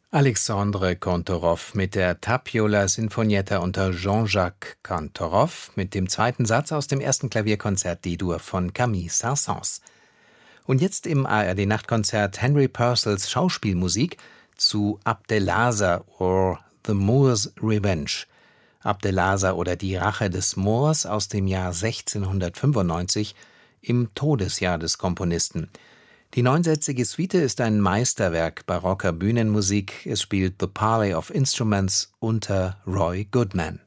Alexandre Kantorov mit der Tapiola Sinfonietta unter Jean-Jacques Kantorov mit dem zweiten Satz aus dem ersten Klavierkonzert D-Dur von Camille Saint-Saëns. Und jetzt im ARD-Nachtkonzert Henry Purcells Schauspielmusik zu Abdelasa or The Moor's Revenge. Abdelasa oder die Rache des Moors aus dem Jahr 1695, im Todesjahr des Komponisten. Die neunsätzige Suite ist ein Meisterwerk barocker Bühnenmusik. Es spielt The Parley of Instruments unter Roy Goodman.